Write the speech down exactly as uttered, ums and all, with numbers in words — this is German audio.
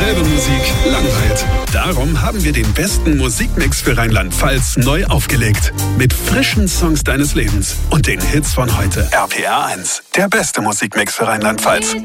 Dieselbe Musik langweilt. Darum haben wir den besten Musikmix für Rheinland-Pfalz neu aufgelegt. Mit frischen Songs deines Lebens und den Hits von heute. R P R eins, der beste Musikmix für Rheinland-Pfalz.